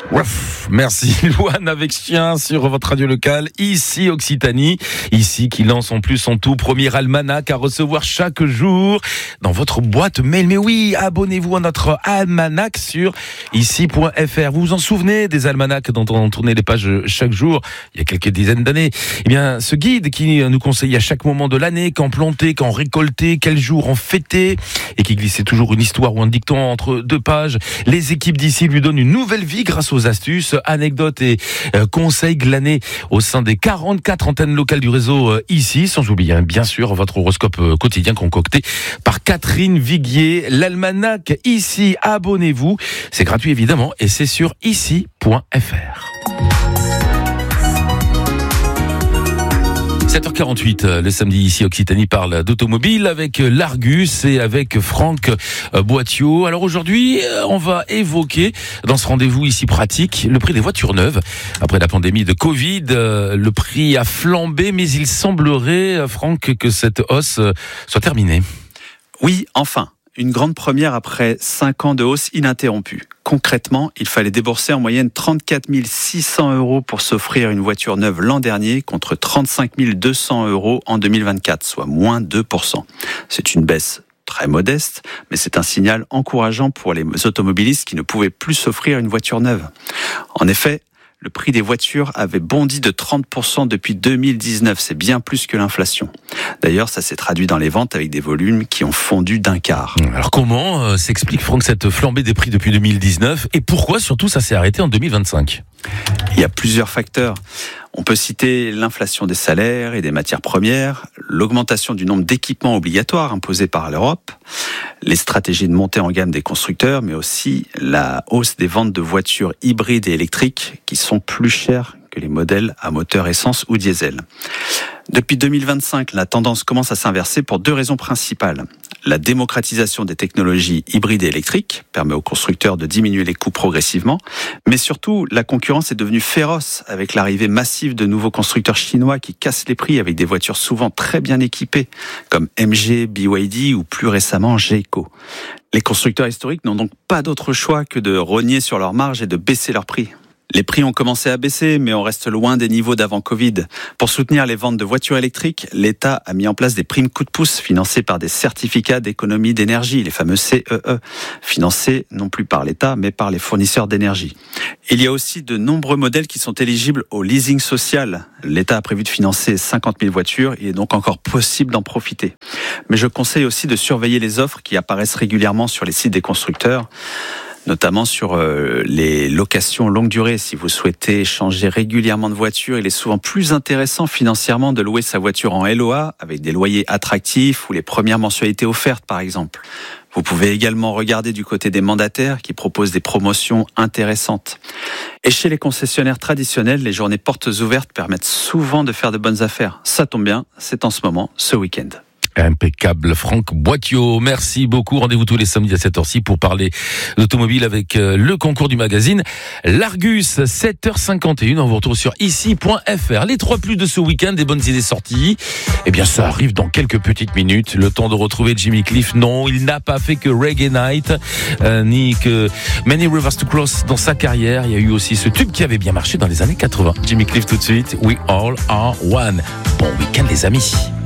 Ouf, merci Louane avec Chien sur votre radio locale, ici Occitanie, ici qui lance en plus son tout premier almanach à recevoir chaque jour dans votre boîte mail. Mais oui, abonnez-vous à notre almanach sur ici.fr. Vous vous en souvenez des almanachs dont on tournait les pages chaque jour il y a quelques dizaines d'années? Eh bien, ce guide qui nous conseille à chaque moment de l'année quand planter, quand récolter, quel jour en fêter, et qui glissait toujours une histoire ou un dicton entre deux pages. Les équipes d'ici lui donnent une nouvelle vie grâce aux astuces, anecdotes et conseils glanés au sein des 44 antennes locales du réseau ici, sans oublier bien sûr votre horoscope quotidien concocté par Catherine Viguier. L'almanach ici, abonnez-vous, c'est gratuit évidemment et c'est sur ici.fr. 7h48, le samedi ici Occitanie parle d'automobile avec l'Argus et avec Franck Boittiot. Alors aujourd'hui, on va évoquer dans ce rendez-vous ici pratique le prix des voitures neuves. Après la pandémie de Covid, le prix a flambé, mais il semblerait, Franck, que cette hausse soit terminée. Oui, enfin. Une grande première après 5 ans de hausse ininterrompue. Concrètement, il fallait débourser en moyenne 34 600 € pour s'offrir une voiture neuve l'an dernier contre 35 200 € en 2024, soit moins 2%. C'est une baisse très modeste, mais c'est un signal encourageant pour les automobilistes qui ne pouvaient plus s'offrir une voiture neuve. En effet, le prix des voitures avait bondi de 30% depuis 2019. C'est bien plus que l'inflation. D'ailleurs, ça s'est traduit dans les ventes avec des volumes qui ont fondu d'un quart. Alors comment s'explique, Franck, cette flambée des prix depuis 2019 et pourquoi surtout ça s'est arrêté en 2025 ? Il y a plusieurs facteurs. On peut citer l'inflation des salaires et des matières premières, l'augmentation du nombre d'équipements obligatoires imposés par l'Europe, les stratégies de montée en gamme des constructeurs, mais aussi la hausse des ventes de voitures hybrides et électriques qui sont plus chères que les modèles à moteur essence ou diesel. Depuis 2025, la tendance commence à s'inverser pour 2 raisons principales. La démocratisation des technologies hybrides et électriques permet aux constructeurs de diminuer les coûts progressivement, mais surtout, la concurrence est devenue féroce avec l'arrivée massive de nouveaux constructeurs chinois qui cassent les prix avec des voitures souvent très bien équipées, comme MG, BYD ou plus récemment Jayco. Les constructeurs historiques n'ont donc pas d'autre choix que de rogner sur leurs marges et de baisser leurs prix. Les prix ont commencé à baisser, mais on reste loin des niveaux d'avant Covid. Pour soutenir les ventes de voitures électriques, l'État a mis en place des primes coup de pouce financées par des certificats d'économie d'énergie, les fameux CEE, financés non plus par l'État, mais par les fournisseurs d'énergie. Il y a aussi de nombreux modèles qui sont éligibles au leasing social. L'État a prévu de financer 50 000 voitures, il est donc encore possible d'en profiter. Mais je conseille aussi de surveiller les offres qui apparaissent régulièrement sur les sites des constructeurs, notamment sur les locations longue durée. Si vous souhaitez changer régulièrement de voiture, il est souvent plus intéressant financièrement de louer sa voiture en LOA avec des loyers attractifs ou les premières mensualités offertes par exemple. Vous pouvez également regarder du côté des mandataires qui proposent des promotions intéressantes. Et chez les concessionnaires traditionnels, les journées portes ouvertes permettent souvent de faire de bonnes affaires. Ça tombe bien, c'est en ce moment, ce week-end. Impeccable, Franck Boittiot. Merci beaucoup. Rendez-vous tous les samedis à cette heure-ci pour parler d'automobile avec le concours du magazine l'Argus. 7h51. On vous retrouve sur ici.fr. Les 3 plus de ce week-end, des bonnes idées sorties. Eh bien, ça arrive dans quelques petites minutes. Le temps de retrouver Jimmy Cliff. Non, il n'a pas fait que Reggae Night, ni que Many Rivers to Cross dans sa carrière. Il y a eu aussi ce tube qui avait bien marché dans les années 80. Jimmy Cliff tout de suite. We all are one. Bon week-end, les amis.